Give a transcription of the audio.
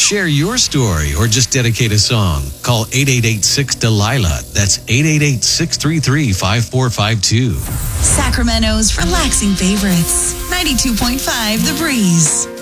Share your story or just dedicate a song. Call 888-6-DELILA. That's 888-633-5452. Sacramento's relaxing favorites. 92.5 The Breeze.